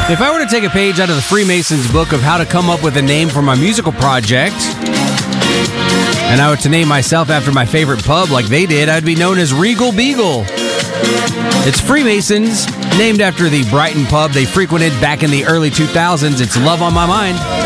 If I were to take a page out of the Freemasons book of how to come up with a name for my musical project, and I were to name myself after my favorite pub like they did, I'd be known as Regal Beagle. It's Freemasons, named after the Brighton pub they frequented back in the early 2000s. It's Love on My Mind.